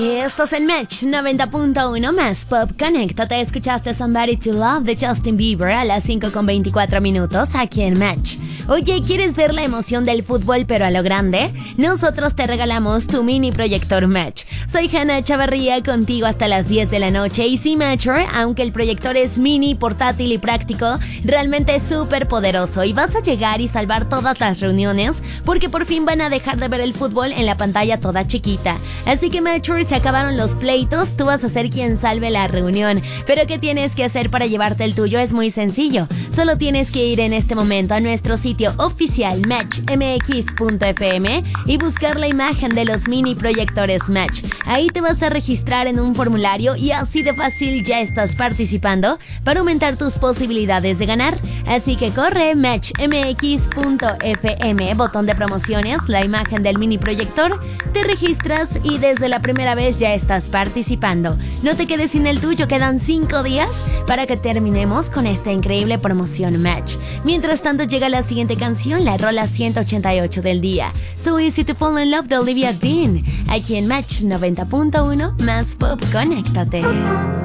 Estos en Match 90.1 más Pop. Conéctate, escuchaste Somebody to Love de Justin Bieber a las 5:24 aquí en Match. Oye, ¿quieres ver la emoción del fútbol pero a lo grande? Nosotros te regalamos tu mini proyector Match. Soy Hannah Chavarría, contigo hasta las 10 de la noche. Y sí, Matcher, aunque el proyector es mini, portátil y práctico, realmente es súper poderoso y vas a llegar y salvar todas las reuniones porque por fin van a dejar de ver el fútbol en la pantalla toda chiquita. Así que, Matcher, se acabaron los pleitos, tú vas a ser quien salve la reunión. Pero ¿qué tienes que hacer para llevarte el tuyo? Es muy sencillo. Solo tienes que ir en este momento a nuestro sitio oficial matchmx.fm y buscar la imagen de los mini proyectores Match. Ahí te vas a registrar en un formulario y así de fácil ya estás participando para aumentar tus posibilidades de ganar. Así que corre, matchmx.fm, botón de promociones, la imagen del mini proyector, te registras y desde la primera vez ya estás participando. No te quedes sin el tuyo, quedan 5 días para que terminemos con esta increíble promoción Match. Mientras tanto llega la siguiente canción, la rola 188 del día, So Easy to Fall in Love de Olivia Dean, aquí en Match 90.1 más Pop. Conéctate.